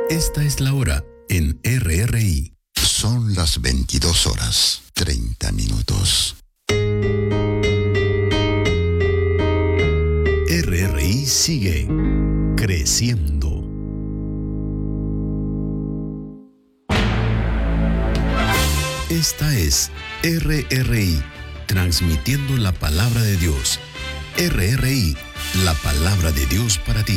Esta es la hora en RRI. Son las 22:30. RRI sigue creciendo. Esta es RRI, transmitiendo la palabra de Dios. RRI, la palabra de Dios para ti.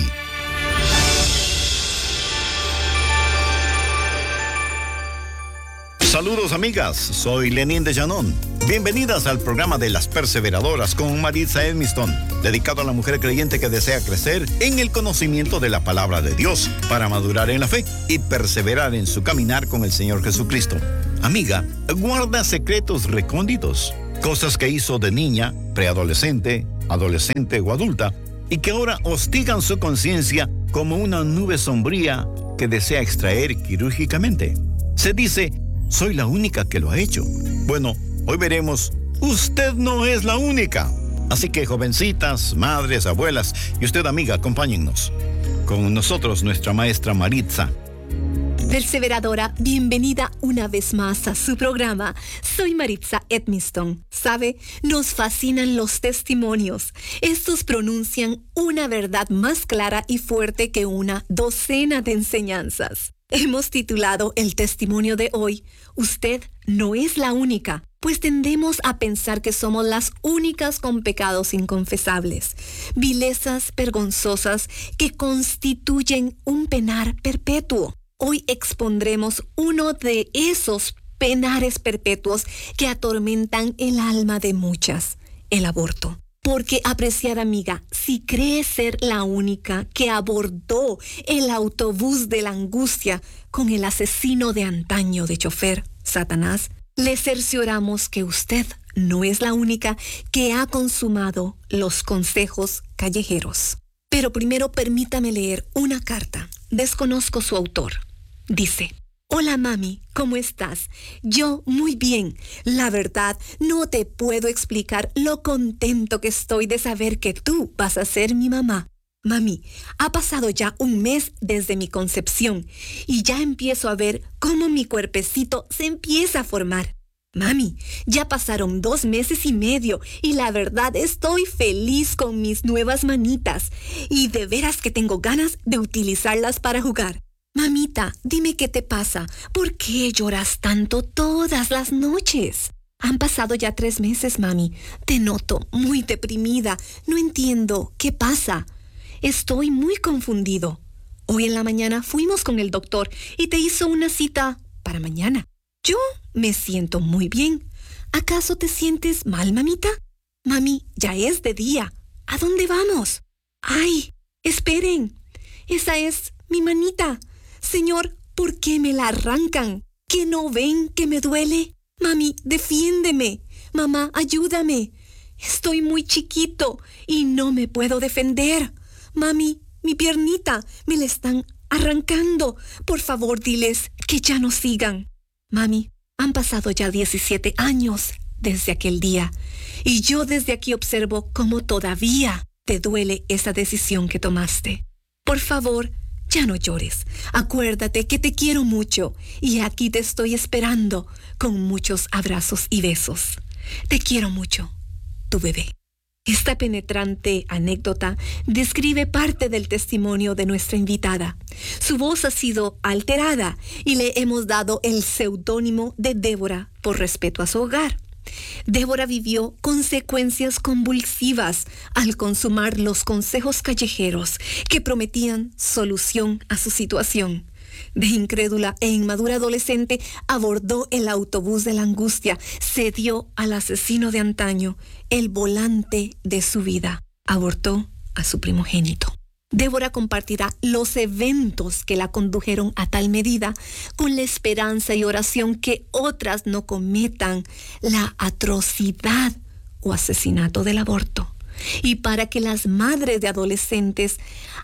Saludos amigas, soy Lenín de Llanón. Bienvenidas al programa de Las Perseveradoras con Maritza Edmiston, dedicado a la mujer creyente que desea crecer en el conocimiento de la palabra de Dios para madurar en la fe y perseverar en su caminar con el Señor Jesucristo. Amiga, guarda secretos recónditos, cosas que hizo de niña, preadolescente, adolescente o adulta y que ahora hostigan su conciencia como una nube sombría que desea extraer quirúrgicamente. Se dice: soy la única que lo ha hecho. Bueno, hoy veremos, usted no es la única. Así que jovencitas, madres, abuelas y usted amiga, acompáñennos. Con nosotros nuestra maestra Maritza. Perseveradora, bienvenida una vez más a su programa. Soy Maritza Edmiston. ¿Sabe? Nos fascinan los testimonios. Estos pronuncian una verdad más clara y fuerte que una docena de enseñanzas. Hemos titulado el testimonio de hoy, Usted no es la única, pues tendemos a pensar que somos las únicas con pecados inconfesables, vilezas vergonzosas que constituyen un penar perpetuo. Hoy expondremos uno de esos penares perpetuos que atormentan el alma de muchas, el aborto. Porque, apreciada amiga, si cree ser la única que abordó el autobús de la angustia con el asesino de antaño de chofer, Satanás, le cercioramos que usted no es la única que ha consumado los consejos callejeros. Pero primero permítame leer una carta. Desconozco su autor. Dice: hola mami, ¿cómo estás? Yo muy bien. La verdad, no te puedo explicar lo contento que estoy de saber que tú vas a ser mi mamá. Mami, ha pasado ya un mes desde mi concepción y ya empiezo a ver cómo mi cuerpecito se empieza a formar. Mami, ya pasaron 2 meses y medio y la verdad estoy feliz con mis nuevas manitas y de veras que tengo ganas de utilizarlas para jugar. Mamita, dime qué te pasa. ¿Por qué lloras tanto todas las noches? Han pasado ya 3 meses, mami. Te noto muy deprimida. No entiendo qué pasa. Estoy muy confundido. Hoy en la mañana fuimos con el doctor y te hizo una cita para mañana. Yo me siento muy bien. ¿Acaso te sientes mal, mamita? Mami, ya es de día. ¿A dónde vamos? ¡Ay! Esperen. Esa es mi manita. Señor, ¿por qué me la arrancan? ¿Que no ven que me duele? Mami, defiéndeme. Mamá, ayúdame. Estoy muy chiquito y no me puedo defender. Mami, mi piernita, me la están arrancando. Por favor, diles que ya no sigan. Mami, han pasado ya 17 años desde aquel día y yo desde aquí observo cómo todavía te duele esa decisión que tomaste. Por favor, ya no llores. Acuérdate que te quiero mucho y aquí te estoy esperando con muchos abrazos y besos. Te quiero mucho, tu bebé. Esta penetrante anécdota describe parte del testimonio de nuestra invitada. Su voz ha sido alterada y le hemos dado el seudónimo de Débora por respeto a su hogar. Débora vivió consecuencias convulsivas al consumar los consejos callejeros que prometían solución a su situación. De incrédula e inmadura adolescente, abordó el autobús de la angustia, cedió al asesino de antaño, el volante de su vida, abortó a su primogénito. Débora compartirá los eventos que la condujeron a tal medida con la esperanza y oración que otras no cometan la atrocidad o asesinato del aborto. Y para que las madres de adolescentes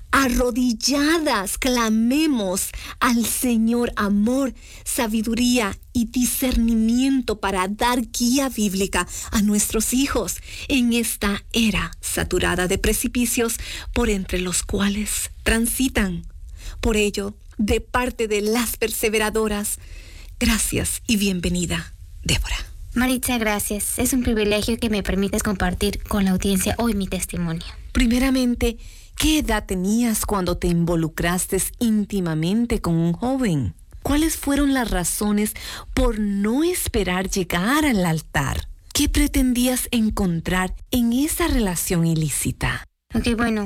arrodilladas clamemos al Señor amor, sabiduría y discernimiento para dar guía bíblica a nuestros hijos en esta era saturada de precipicios por entre los cuales transitan. Por ello, de parte de las perseveradoras, gracias y bienvenida, Débora. Maritza, gracias. Es un privilegio que me permites compartir con la audiencia hoy mi testimonio. Primeramente, ¿qué edad tenías cuando te involucraste íntimamente con un joven? ¿Cuáles fueron las razones por no esperar llegar al altar? ¿Qué pretendías encontrar en esa relación ilícita? Ok, bueno,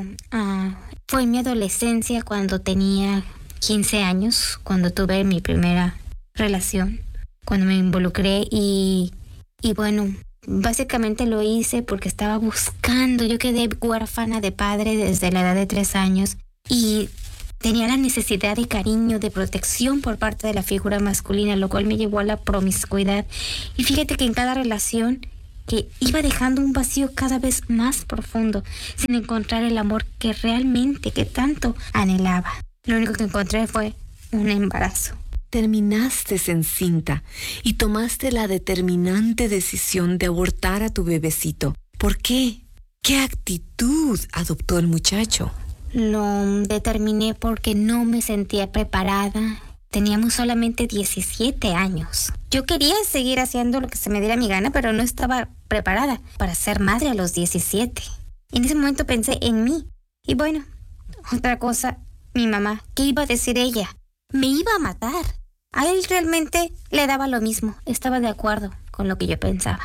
fue en mi adolescencia cuando tenía 15 años, cuando tuve mi primera relación, cuando me involucré y bueno, básicamente lo hice porque estaba buscando. Yo quedé huérfana de padre desde la edad de 3 años y tenía la necesidad de cariño, de protección por parte de la figura masculina, lo cual me llevó a la promiscuidad. Y fíjate que en cada relación que iba dejando un vacío cada vez más profundo, sin encontrar el amor que realmente, que tanto anhelaba. Lo único que encontré fue un embarazo. Terminaste encinta y tomaste la determinante decisión de abortar a tu bebecito. ¿Por qué? ¿Qué actitud adoptó el muchacho? Lo determiné porque no me sentía preparada. Teníamos solamente 17 años. Yo quería seguir haciendo lo que se me diera mi gana, pero no estaba preparada para ser madre a los 17. En ese momento pensé en mí. Y bueno, otra cosa, mi mamá, ¿qué iba a decir ella? Me iba a matar. A él realmente le daba lo mismo. Estaba de acuerdo con lo que yo pensaba.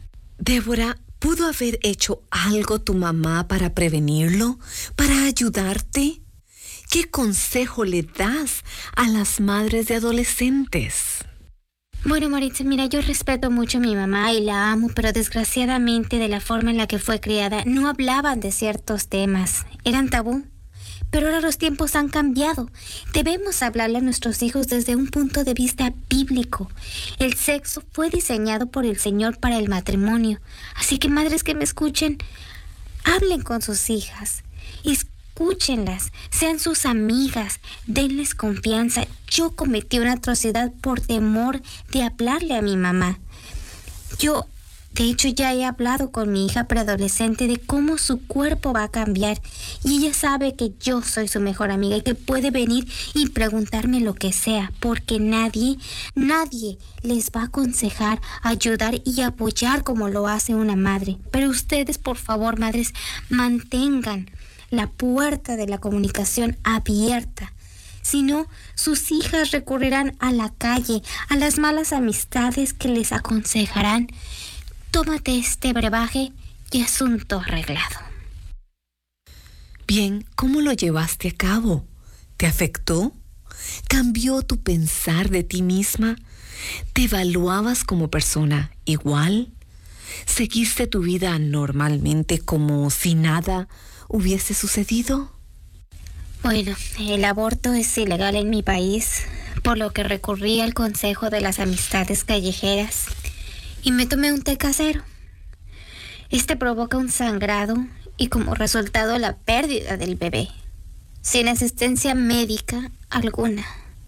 Débora, ¿pudo haber hecho algo tu mamá para prevenirlo? ¿Para ayudarte? ¿Qué consejo le das a las madres de adolescentes? Bueno, Maritza, mira, yo respeto mucho a mi mamá y la amo, pero desgraciadamente de la forma en la que fue criada no hablaban de ciertos temas. Eran tabú. Pero ahora los tiempos han cambiado. Debemos hablarle a nuestros hijos desde un punto de vista bíblico. El sexo fue diseñado por el Señor para el matrimonio. Así que madres que me escuchen, hablen con sus hijas. Escúchenlas, sean sus amigas, denles confianza. Yo cometí una atrocidad por temor de hablarle a mi mamá. De hecho, ya he hablado con mi hija preadolescente de cómo su cuerpo va a cambiar y ella sabe que yo soy su mejor amiga y que puede venir y preguntarme lo que sea, porque nadie les va a aconsejar, ayudar y apoyar como lo hace una madre. Pero ustedes, por favor, madres, mantengan la puerta de la comunicación abierta. Si no, sus hijas recurrirán a la calle, a las malas amistades que les aconsejarán: tómate este brebaje y asunto arreglado. Bien, ¿cómo lo llevaste a cabo? ¿Te afectó? ¿Cambió tu pensar de ti misma? ¿Te evaluabas como persona igual? ¿Seguiste tu vida normalmente como si nada hubiese sucedido? Bueno, el aborto es ilegal en mi país, por lo que recurrí al consejo de las amistades callejeras y me tomé un té casero. Este provoca un sangrado y como resultado la pérdida del bebé, sin asistencia médica alguna.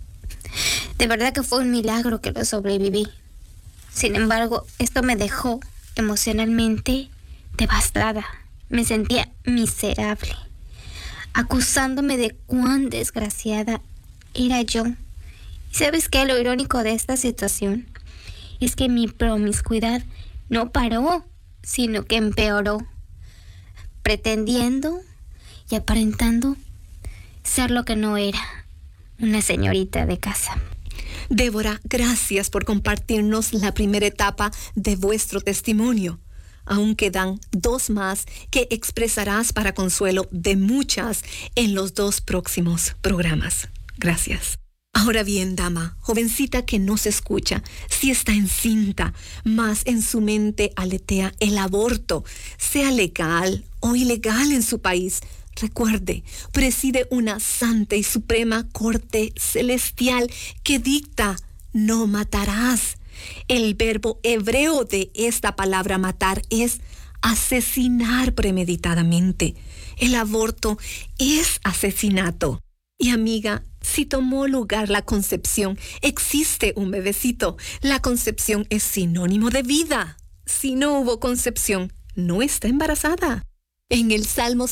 De verdad que fue un milagro que lo sobreviví. Sin embargo, esto me dejó emocionalmente devastada. Me sentía miserable, acusándome de cuán desgraciada era yo. ¿Y sabes qué? Lo irónico de esta situación es que mi promiscuidad no paró, sino que empeoró, pretendiendo y aparentando ser lo que no era, una señorita de casa. Débora, gracias por compartirnos la primera etapa de vuestro testimonio. Aún quedan 2 más que expresarás para consuelo de muchas en los 2 próximos programas. Gracias. Ahora bien, dama, jovencita que no se escucha, si está encinta, más en su mente aletea el aborto, sea legal o ilegal en su país. Recuerde, preside una santa y suprema corte celestial que dicta: no matarás. El verbo hebreo de esta palabra matar es asesinar premeditadamente. El aborto es asesinato. Y amiga, si tomó lugar la concepción, existe un bebecito. La concepción es sinónimo de vida. Si no hubo concepción, no está embarazada. En el Salmo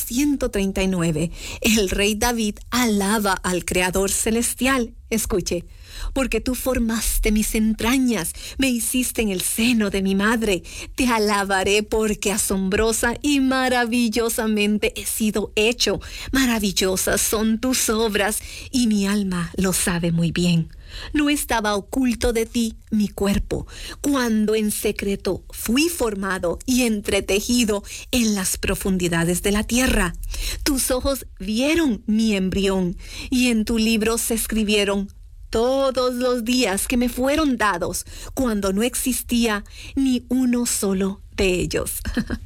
139, el rey David alaba al Creador celestial. Escuche, porque tú formaste mis entrañas, me hiciste en el seno de mi madre. Te alabaré porque asombrosa y maravillosamente he sido hecho. Maravillosas son tus obras y mi alma lo sabe muy bien. No estaba oculto de ti mi cuerpo, cuando en secreto fui formado y entretejido en las profundidades de la tierra. Tus ojos vieron mi embrión, y en tu libro se escribieron todos los días que me fueron dados, cuando no existía ni uno solo de ellos.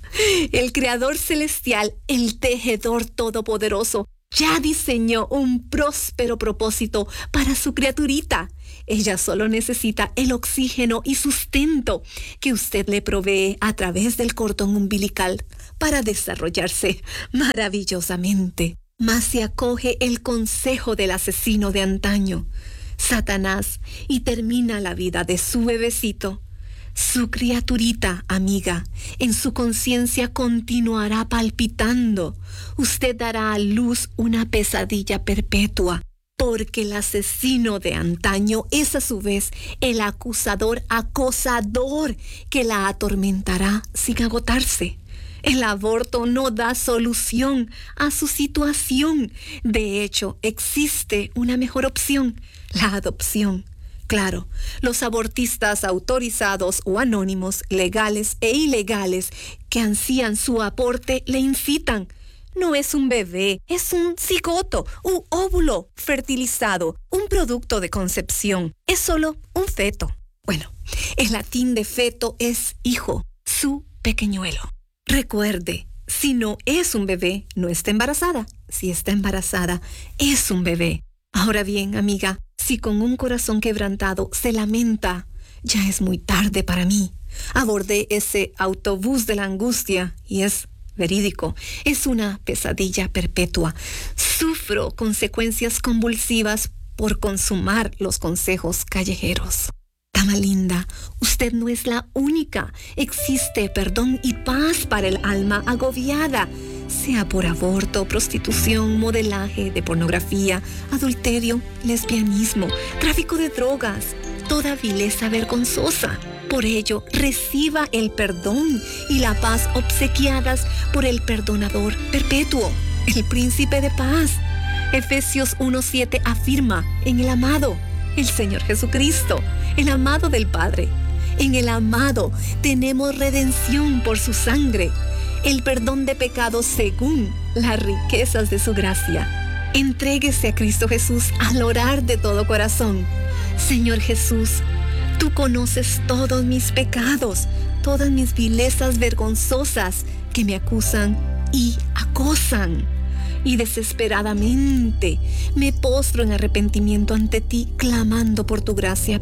El Creador celestial, el Tejedor todopoderoso, ya diseñó un próspero propósito para su criaturita. Ella solo necesita el oxígeno y sustento que usted le provee a través del cordón umbilical para desarrollarse maravillosamente. Mas se acoge el consejo del asesino de antaño, Satanás, y termina la vida de su bebecito. Su criaturita, amiga, en su conciencia continuará palpitando. Usted dará a luz una pesadilla perpetua, porque el asesino de antaño es a su vez el acusador acosador que la atormentará sin agotarse. El aborto no da solución a su situación. De hecho, existe una mejor opción, la adopción. Claro, los abortistas autorizados o anónimos, legales e ilegales, que ansían su aporte, le incitan. No es un bebé, es un cigoto, un óvulo fertilizado, un producto de concepción. Es solo un feto. Bueno, el latín de feto es hijo, su pequeñuelo. Recuerde, si no es un bebé, no está embarazada. Si está embarazada, es un bebé. Ahora bien, amiga, si con un corazón quebrantado se lamenta, ya es muy tarde para mí. Abordé ese autobús de la angustia y es verídico. Es una pesadilla perpetua. Sufro consecuencias convulsivas por consumar los consejos callejeros. Dama linda, usted no es la única. Existe perdón y paz para el alma agobiada, sea por aborto, prostitución, modelaje de pornografía, adulterio, lesbianismo, tráfico de drogas, toda vileza vergonzosa. Por ello, reciba el perdón y la paz obsequiadas por el perdonador perpetuo, el príncipe de paz. Efesios 1:7 afirma: en el amado, el Señor Jesucristo, el amado del Padre. En el amado tenemos redención por su sangre, el perdón de pecados según las riquezas de su gracia. Entréguese a Cristo Jesús al orar de todo corazón. Señor Jesús, tú conoces todos mis pecados, todas mis vilezas vergonzosas que me acusan y acosan. Y desesperadamente me postro en arrepentimiento ante ti, clamando por tu gracia.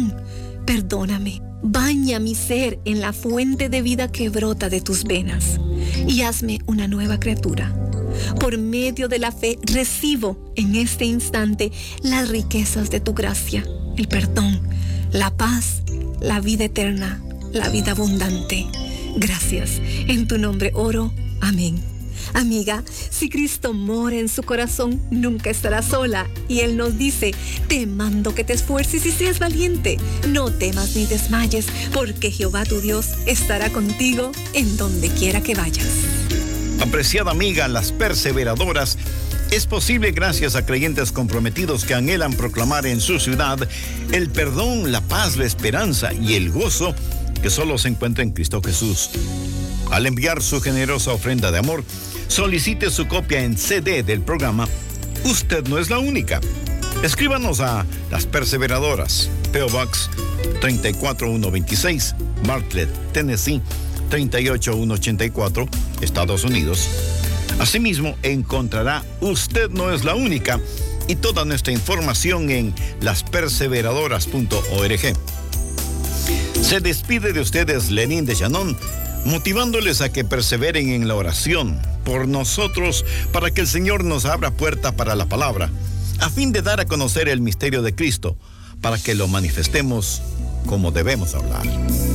Perdóname. Baña mi ser en la fuente de vida que brota de tus venas y hazme una nueva criatura. Por medio de la fe recibo en este instante las riquezas de tu gracia, el perdón, la paz, la vida eterna, la vida abundante. Gracias. En tu nombre oro. Amén. Amiga, si Cristo mora en su corazón, nunca estará sola. Y Él nos dice: te mando que te esfuerces y seas valiente. No temas ni desmayes, porque Jehová tu Dios estará contigo en donde quiera que vayas. Apreciada amiga, las perseveradoras es posible gracias a creyentes comprometidos que anhelan proclamar en su ciudad el perdón, la paz, la esperanza y el gozo que solo se encuentra en Cristo Jesús. Al enviar su generosa ofrenda de amor, solicite su copia en CD del programa Usted no es la única. Escríbanos a Las Perseveradoras, P.O. Box 34126, Bartlett, Tennessee 38184, Estados Unidos. Asimismo, encontrará Usted no es la única y toda nuestra información en lasperseveradoras.org. Se despide de ustedes Lenín de Llanón, motivándoles a que perseveren en la oración por nosotros para que el Señor nos abra puerta para la palabra, a fin de dar a conocer el misterio de Cristo, para que lo manifestemos como debemos hablar.